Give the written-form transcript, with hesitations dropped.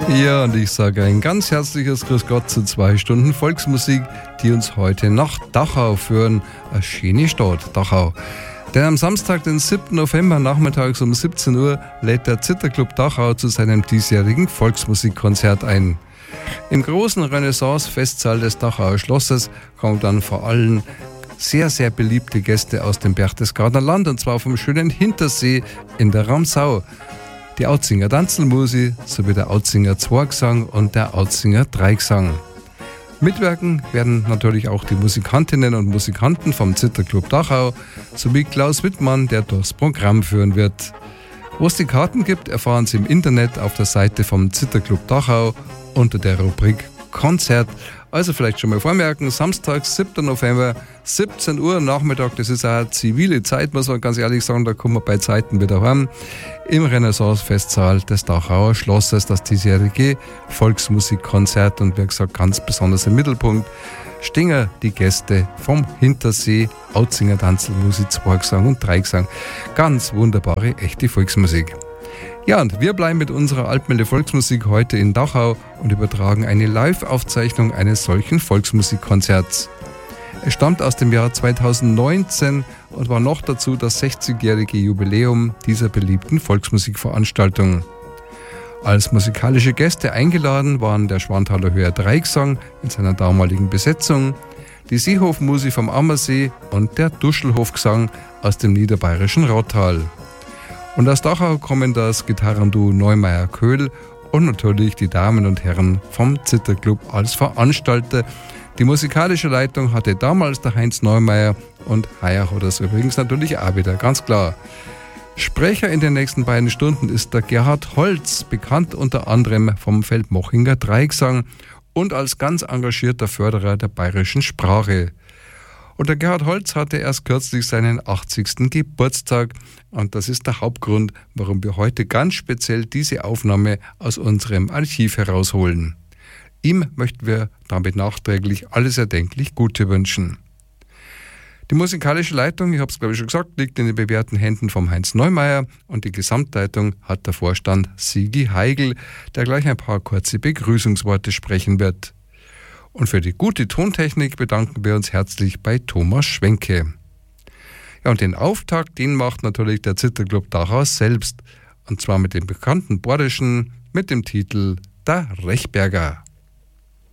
Ja, und ich sage ein ganz herzliches Grüß Gott zu 2 Stunden Volksmusik, die uns heute nach Dachau führen. Eine schöne Stadt, Dachau. Denn am Samstag, den 7. November, nachmittags um 17 Uhr, lädt der Zitterclub Dachau zu seinem diesjährigen Volksmusikkonzert ein. Im großen Renaissance-Festsaal des Dachauer Schlosses kommen dann vor allem sehr, sehr beliebte Gäste aus dem Berchtesgadener Land, und zwar vom schönen Hintersee in der Ramsau. Die Auzinger Danzelmusi sowie der Auzinger Zwergsang und der Auzinger Dreigesang. Mitwirken werden natürlich auch die Musikantinnen und Musikanten vom Zitterclub Dachau sowie Klaus Wittmann, der durchs Programm führen wird. Wo es die Karten gibt, erfahren Sie im Internet auf der Seite vom Zitterclub Dachau unter der Rubrik Konzert. Also vielleicht schon mal vormerken, Samstag, 7. November, 17 Uhr Nachmittag, das ist eine zivile Zeit, muss man ganz ehrlich sagen, da kommen wir bei Zeiten wieder heim, im Renaissance-Festsaal des Dachauer Schlosses, das diesjährige Volksmusikkonzert, und wie gesagt, ganz besonders im Mittelpunkt stehen die Gäste vom Hintersee, Auzinger Danzelmusik, Zwergsang und Dreigesang. Ganz wunderbare, echte Volksmusik. Ja, und wir bleiben mit unserer Altmelde Volksmusik heute in Dachau und übertragen eine Live-Aufzeichnung eines solchen Volksmusikkonzerts. Es stammt aus dem Jahr 2019 und war noch dazu das 60-jährige Jubiläum dieser beliebten Volksmusikveranstaltung. Als musikalische Gäste eingeladen waren der Schwanthaler Höher Dreigesang in seiner damaligen Besetzung, die Seehofmusik vom Ammersee und der Duschelhofgesang aus dem niederbayerischen Rottal. Und aus Dachau kommen das Gitarrenduo Neumeier-Köhl und natürlich die Damen und Herren vom Zitterclub als Veranstalter. Die musikalische Leitung hatte damals der Heinz Neumeier und heuer hat es übrigens natürlich auch wieder, ganz klar. Sprecher in den nächsten beiden Stunden ist der Gerhard Holz, bekannt unter anderem vom Feldmochinger Dreigesang und als ganz engagierter Förderer der bayerischen Sprache. Und der Gerhard Holz hatte erst kürzlich seinen 80. Geburtstag, und das ist der Hauptgrund, warum wir heute ganz speziell diese Aufnahme aus unserem Archiv herausholen. Ihm möchten wir damit nachträglich alles erdenklich Gute wünschen. Die musikalische Leitung, ich habe es glaube ich schon gesagt, liegt in den bewährten Händen vom Heinz Neumeier, und die Gesamtleitung hat der Vorstand Sigi Heigl, der gleich ein paar kurze Begrüßungsworte sprechen wird. Und für die gute Tontechnik bedanken wir uns herzlich bei Thomas Schwenke. Ja, und den Auftakt, den macht natürlich der Zitterclub Dachau selbst. Und zwar mit dem bekannten Bordischen mit dem Titel Der Rechberger.